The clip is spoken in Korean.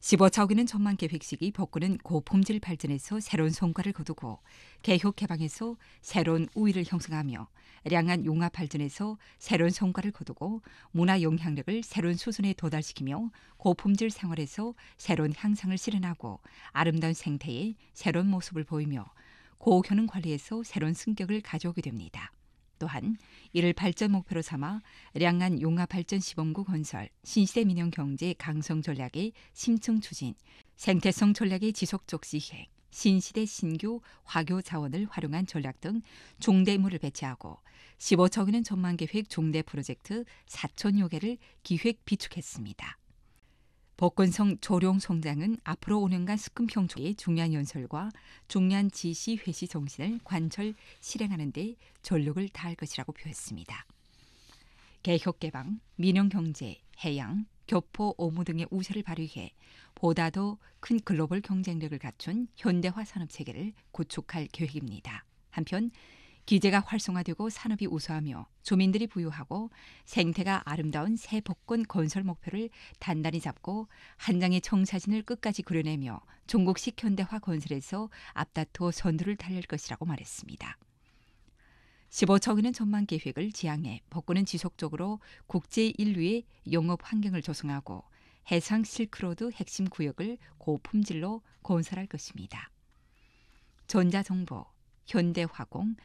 15차 전망 계획 시기 복구는 고품질 발전에서 새로운 성과를 거두고 개혁 개방에서 새로운 우위를 형성하며 량한 융합 발전에서 새로운 성과를 거두고 문화 영향력을 새로운 수준에 도달시키며 고품질 생활에서 새로운 향상을 실현하고 아름다운 생태의 새로운 모습을 보이며 고효능 관리에서 새로운 승격을 가져오게 됩니다. 또한 이를 발전 목표로 삼아 량한 융합 발전 시범구 건설, 신시대 민영 경제 강성 전략의 심층 추진, 생태성 전략의 지속적 시행, 신시대 신규 화교 자원을 활용한 전략 등 중대 임무를 배치하고 15조 전망 계획 중대 프로젝트 4천여 개를 기획 비축했습니다. 복근성 조룡 성장은 앞으로 5년간 스금평 초의 중요한 연설과 중요한 지시 회시 정신을 관철 실행하는 데 전력을 다할 것이라고 표했습니다. 개혁 개방, 민영 경제, 해양, 교포, 오무 등의 우세를 발휘해 보다 더 큰 글로벌 경쟁력을 갖춘 현대화 산업 체계를 구축할 계획입니다. 한편 기재가 활성화되고 산업이 우수하며 주민들이 부유하고 생태가 아름다운 새 복권 건설 목표를 단단히 잡고 한 장의 청사진을 끝까지 그려내며 중국식 현대화 건설에서 앞다투어 선두를 달릴 것이라고 말했습니다. 15조 전망 계획을 지향해 복구는 지속적으로 국제 인류의 영업 환경을 조성하고 해상 실크로드 핵심 구역을 고품질로 건설할 것입니다. 전자정보, 현대화공,